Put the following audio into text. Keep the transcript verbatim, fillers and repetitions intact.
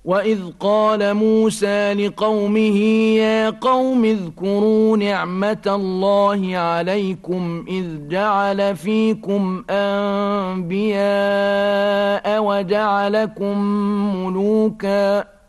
وإذ قال موسى لقومه يا قوم اذكروا نعمة الله عليكم إذ جعل فيكم أنبياء وجعلكم ملوكا